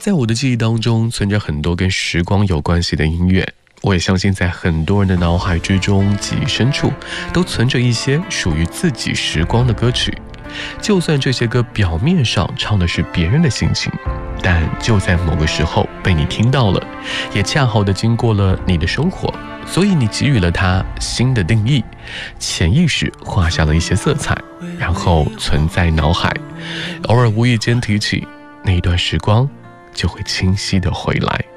在我的记忆当中存着很多跟时光有关系的音乐，我也相信在很多人的脑海之中，记忆深处都存着一些属于自己时光的歌曲。就算这些歌表面上唱的是别人的心情，但就在某个时候被你听到了，也恰好的经过了你的生活，所以你给予了它新的定义，潜意识画下了一些色彩，然后存在脑海，偶尔无意间提起那一段时光，就会清晰的回来。